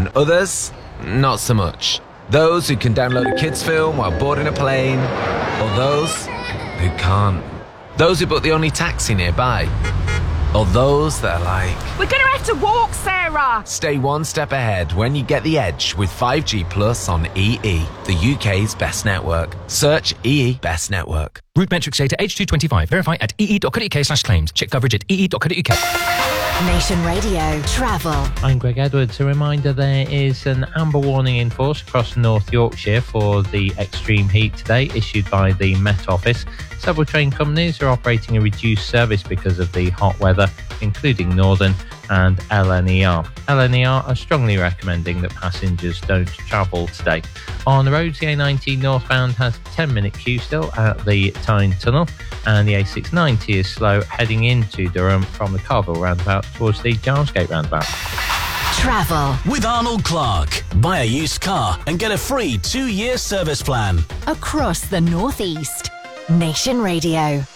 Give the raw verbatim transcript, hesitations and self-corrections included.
And others, not so much. Those who can download a kids' film while boarding a plane, or those who can't. Those who book the only taxi nearby, or those that are like, we're gonna have to walk, Sarah! Stay one step ahead when you get the edge with five G Plus on E E, the U K's best network. Search E E Best Network. Route metrics data H two twenty-five. Verify at ee.co.uk slash claims. Check coverage at ee.co.uk. Nation Radio Travel. I'm Greg Edwards. A reminder, there is an amber warning in force across North Yorkshire for the extreme heat today, issued by the Met Office. Several train companies are operating a reduced service because of the hot weather, including Northern and L N E R. L N E R are strongly recommending that passengers don't travel today. On the roads, the A nineteen northbound has a ten minute queue still at the Tyne Tunnel, and the A six ninety is slow heading into Durham from the Carville roundabout towards the Gilesgate roundabout. Travel with Arnold Clark. Buy a used car and get a free two-year service plan across the North East. Nation Radio.